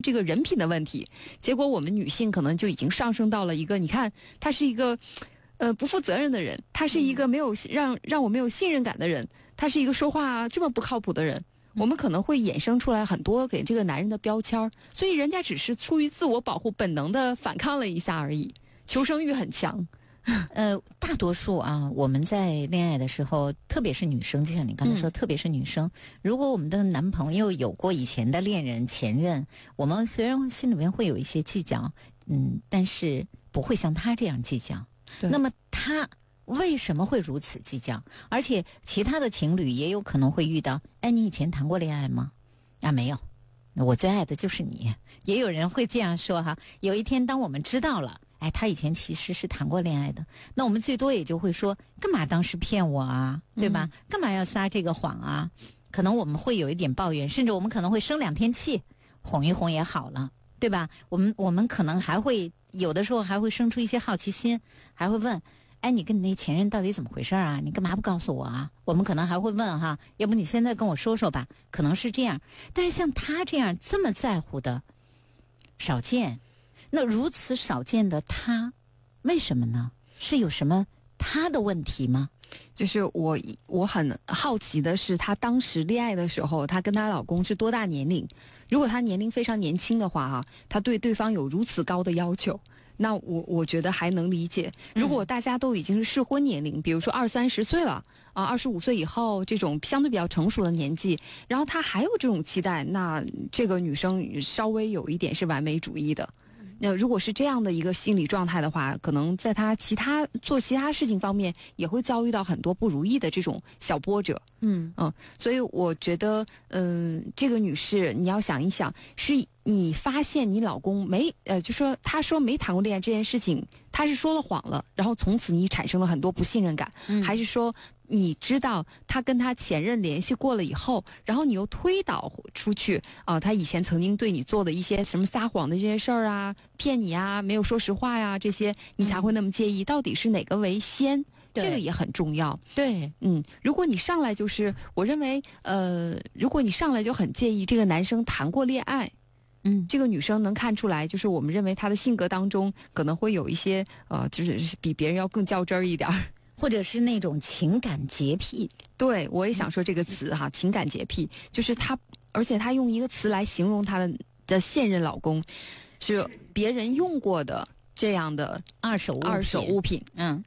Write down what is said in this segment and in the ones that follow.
这个人品的问题，结果我们女性可能就已经上升到了一个，你看他是一个不负责任的人，他是一个没有让我没有信任感的人，他是一个说话这么不靠谱的人，我们可能会衍生出来很多给这个男人的标签，所以人家只是出于自我保护本能的反抗了一下而已，求生欲很强。 大多数啊，我们在恋爱的时候，特别是女生，就像你刚才说，特别是女生，如果我们的男朋友有过以前的恋人、前任，我们虽然心里面会有一些计较，但是不会像他这样计较。那么他为什么会如此计较？而且其他的情侣也有可能会遇到，哎，你以前谈过恋爱吗？啊，没有，我最爱的就是你。也有人会这样说哈。有一天当我们知道了，哎，他以前其实是谈过恋爱的，那我们最多也就会说，干嘛当时骗我啊，对吧？干嘛要撒这个谎啊？可能我们会有一点抱怨，甚至我们可能会生2天气，哄一哄也好了，对吧？我们可能还会有的时候还会生出一些好奇心，还会问，哎，你跟你那前任到底怎么回事啊？你干嘛不告诉我啊？我们可能还会问哈，要不你现在跟我说说吧，可能是这样。但是像他这样这么在乎的少见。那如此少见的他，为什么呢？是有什么他的问题吗？ 就是我很好奇的是，她当时恋爱的时候，她跟她老公是多大年龄？如果她年龄非常年轻的话，她对对方有如此高的要求，那我觉得还能理解。如果大家都已经是适婚年龄，比如说20-30岁了啊，25岁以后这种相对比较成熟的年纪，然后她还有这种期待，那这个女生稍微有一点是完美主义的。那如果是这样的一个心理状态的话，可能在他做其他事情方面也会遭遇到很多不如意的这种小波折。所以我觉得，这个女士你要想一想，是你发现你老公就说他说没谈过恋爱这件事情，他是说了谎了，然后从此你产生了很多不信任感，还是说你知道他跟他前任联系过了以后，然后你又推导出去他以前曾经对你做的一些什么撒谎的这些事儿啊，骗你啊，没有说实话呀，这些你才会那么介意，到底是哪个为先？这个也很重要。 对， 如果你上来就是，我认为，如果你上来就很介意这个男生谈过恋爱，这个女生能看出来，就是我们认为她的性格当中可能会有一些就是比别人要更较真儿一点儿。 或者是那种情感洁癖。 对，我也想说这个词哈，情感洁癖，就是她，而且她用一个词来形容她的现任老公，是别人用过的这样的二手物品。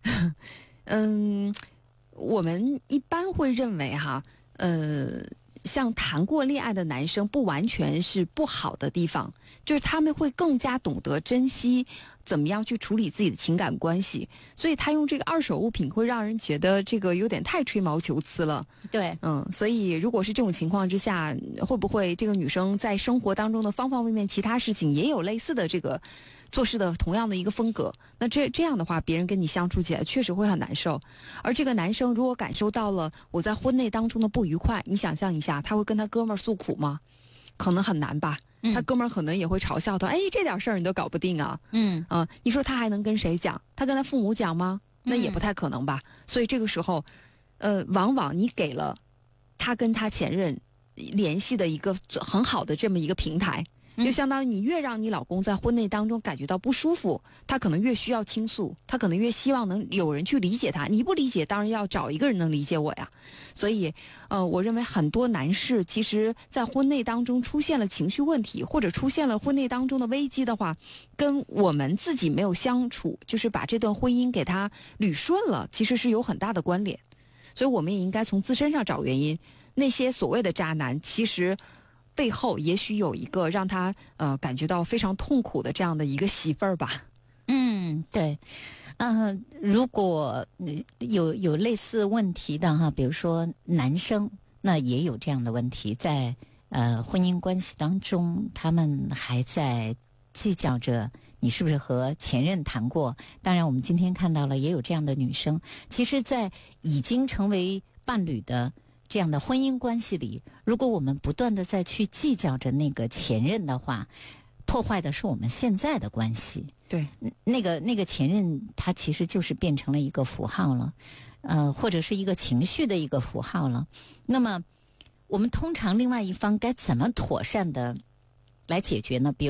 我们一般会认为哈，像谈过恋爱的男生不完全是不好的地方，就是他们会更加懂得珍惜怎么样去处理自己的情感关系，所以他用这个二手物品会让人觉得这个有点太吹毛求疵了。 对， 所以如果是这种情况之下，会不会这个女生在生活当中的方方面面其他事情也有类似的这个做事的同样的一个风格，那这样的话别人跟你相处起来确实会很难受。而这个男生如果感受到了我在婚内当中的不愉快，你想象一下，他会跟他哥们儿诉苦吗？可能很难吧。他哥们儿可能也会嘲笑他，哎，这点事儿你都搞不定啊。你说他还能跟谁讲？他跟他父母讲吗？那也不太可能吧。所以这个时候往往你给了他跟他前任联系的一个很好的这么一个平台，就相当于你越让你老公在婚内当中感觉到不舒服，他可能越需要倾诉，他可能越希望能有人去理解他。你不理解，当然要找一个人能理解我呀。所以我认为很多男士其实在婚内当中出现了情绪问题，或者出现了婚内当中的危机的话，跟我们自己没有相处，就是把这段婚姻给他捋顺了，其实是有很大的关联。所以我们也应该从自身上找原因。那些所谓的渣男，其实背后也许有一个让他感觉到非常痛苦的这样的一个媳妇儿吧。 对。如果有类似问题的哈，比如说男生，那也有这样的问题，在婚姻关系当中，他们还在计较着你是不是和前任谈过。当然我们今天看到了也有这样的女生，其实在已经成为伴侣的这样的婚姻关系里，如果我们不断的再去计较着那个前任的话，破坏的是我们现在的关系。 对， 那个前任他其实就是变成了一个符号了，或者是一个情绪的一个符号了。那么我们通常另外一方该怎么妥善的来解决呢？比如